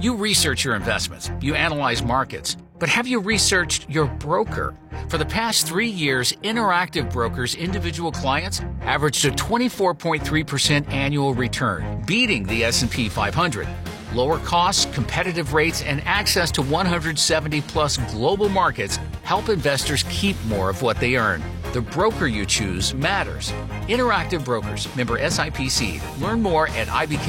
You research your investments, you analyze markets, but have you researched your broker? For the past 3 years, Interactive Brokers' individual clients averaged a 24.3% annual return, beating the S&P 500. Lower costs, competitive rates, and access to 170-plus global markets help investors keep more of what they earn. The broker you choose matters. Interactive Brokers, member SIPC. Learn more at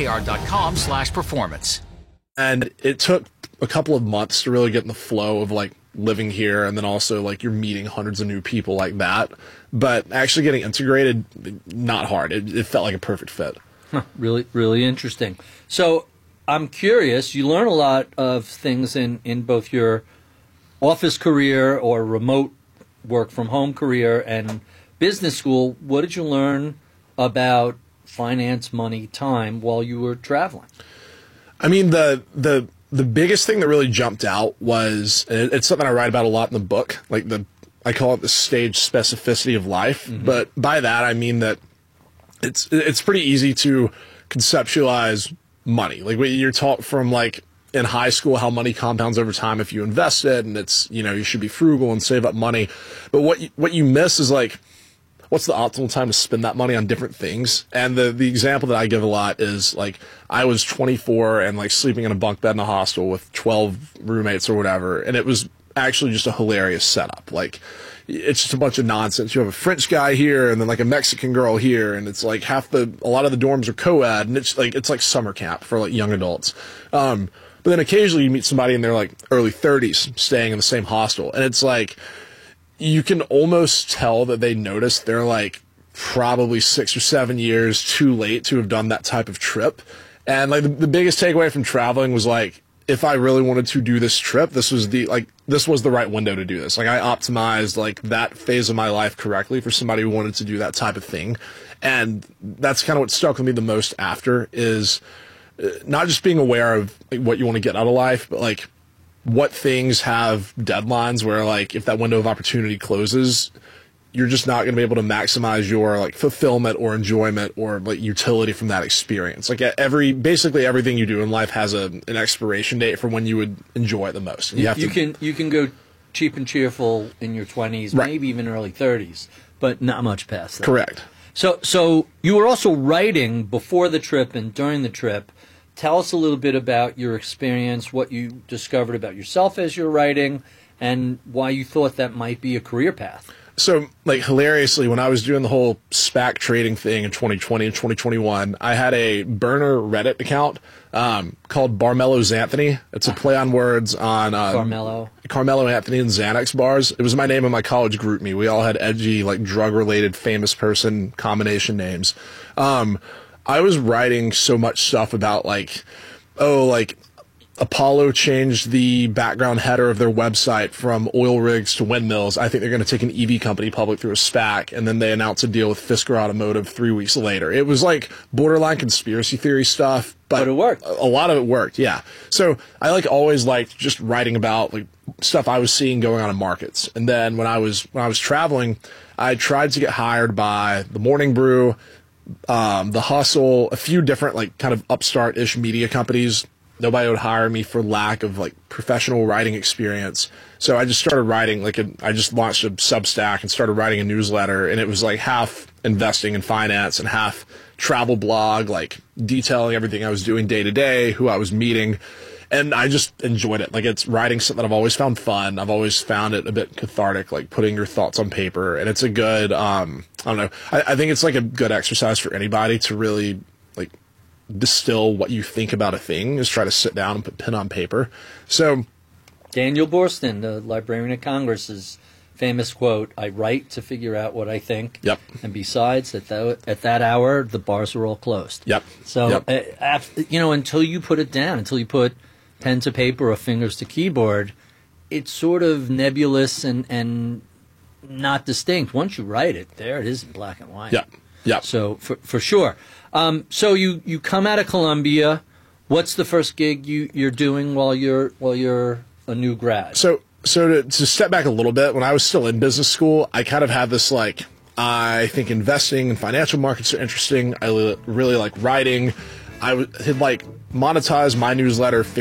ibkr.com/performance. And it took a couple of months to really get in the flow of like living here, and then also like you're meeting hundreds of new people like that. But actually getting integrated, not hard. It felt like a perfect fit. Huh, really, really interesting. So I'm curious, you learn a lot of things in both your office career or remote work from home career and business school. What did you learn about finance, money, time while you were traveling? I mean, the biggest thing that really jumped out was, and it's something I write about a lot in the book, like I call it the stage specificity of life. Mm-hmm. But by that, I mean that it's pretty easy to conceptualize money. Like you're taught from like in high school how money compounds over time if you invest it, and it's, you know, you should be frugal and save up money. But what you miss is like, what's the optimal time to spend that money on different things? And the example that I give a lot is like, I was 24 and like sleeping in a bunk bed in a hostel with 12 roommates or whatever. And it was actually just a hilarious setup. Like, it's just a bunch of nonsense. You have a French guy here and then like a Mexican girl here. And it's like a lot of the dorms are co-ed, and it's like summer camp for like young adults. But then occasionally you meet somebody in their like early 30s staying in the same hostel. And it's like, you can almost tell that they notice they're like probably 6 or 7 years too late to have done that type of trip. And like the biggest takeaway from traveling was like, if I really wanted to do this trip, this was the right window to do this. Like I optimized like that phase of my life correctly for somebody who wanted to do that type of thing. And that's kind of what stuck with me the most after is not just being aware of like, what you want to get out of life, but like what things have deadlines where like if that window of opportunity closes, you're just not going to be able to maximize your like fulfillment or enjoyment or like utility from that experience. Like basically everything you do in life has an expiration date for when you would enjoy it the most. You can go cheap and cheerful in your 20s, right, maybe even early 30s, but not much past that. Correct. So you were also writing before the trip and during the trip. Tell us a little bit about your experience, what you discovered about yourself as you're writing, and why you thought that might be a career path. So, like, hilariously, when I was doing the whole SPAC trading thing in 2020 and 2021, I had a burner Reddit account called Barmello Xanthony. It's a play on words on Carmelo Anthony and Xanax bars. It was my name in my college group me. We all had edgy, like, drug-related famous person combination names. I was writing so much stuff about like, Apollo changed the background header of their website from oil rigs to windmills. I think they're going to take an EV company public through a SPAC, and then they announced a deal with Fisker Automotive 3 weeks later. It was like borderline conspiracy theory stuff, but it worked. A lot of it worked, yeah. So I like always liked just writing about like stuff I was seeing going on in markets. And then when I was traveling, I tried to get hired by the Morning Brew, The Hustle, a few different like kind of upstart-ish media companies. Nobody would hire me for lack of like professional writing experience. So I just started writing I just launched a Substack and started writing a newsletter, and it was like half investing in finance and half travel blog, like detailing everything I was doing day to day, who I was meeting. And I just enjoyed it. Like, it's writing something I've always found fun. I've always found it a bit cathartic, like putting your thoughts on paper. And it's a good, I don't know. I think it's like a good exercise for anybody to really like distill what you think about a thing, is try to sit down and put pen on paper. So Daniel Boorstin, the Librarian of Congress's famous quote, "I write to figure out what I think." Yep. And besides, at that hour, the bars are all closed. Yep. So, until you put it down, until you put pen to paper or fingers to keyboard, it's sort of nebulous and not distinct. Once you write it, there it is in black and white. Yep. Yep. So for sure. So you come out of Columbia. What's the first gig you're doing while you're a new grad? So to step back a little bit, when I was still in business school, I kind of had this like, I think investing and financial markets are interesting. I really like writing. I had like monetized my newsletter,